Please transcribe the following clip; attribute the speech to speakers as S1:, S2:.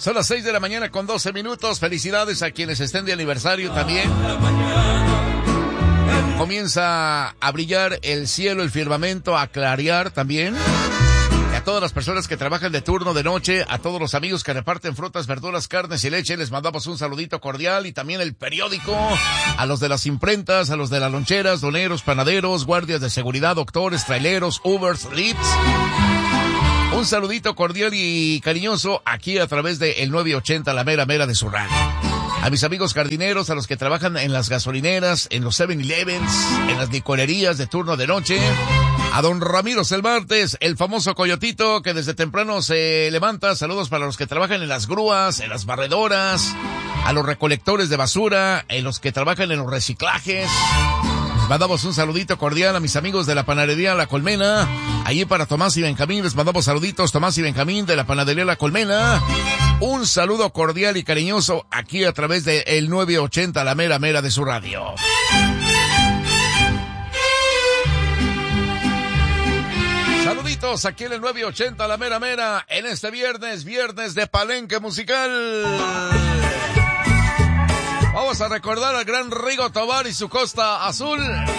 S1: Son las 6 de la mañana con 12 minutos. Felicidades a quienes estén de aniversario también. Comienza a brillar el cielo, el firmamento, a clarear también. Y a todas las personas que trabajan de turno de noche, a todos los amigos que reparten frutas, verduras, carnes y leche, les mandamos un saludito cordial. Y también el periódico, a los de las imprentas, a los de las loncheras, doneros, panaderos, guardias de seguridad, doctores, traileros, Ubers, Lyfts. Un saludito cordial y cariñoso aquí a través de el 980, la mera mera de su radio. A mis amigos jardineros, a los que trabajan en las gasolineras, en los 7-Elevens, en las licorerías de turno de noche. A don Ramiro Celmartes, el famoso coyotito que desde temprano se levanta. Saludos para los que trabajan en las grúas, en las barredoras, a los recolectores de basura, en los que trabajan en los reciclajes. Mandamos un saludito cordial a mis amigos de la panadería La Colmena. Allí para Tomás y Benjamín les mandamos saluditos, Tomás y Benjamín de la panadería La Colmena. Un saludo cordial y cariñoso aquí a través de el 980, la mera mera de su radio. Saluditos aquí en el 980, la mera mera, en este viernes de Palenque Musical. Vamos a recordar al gran Rigo Tobar y su Costa Azul.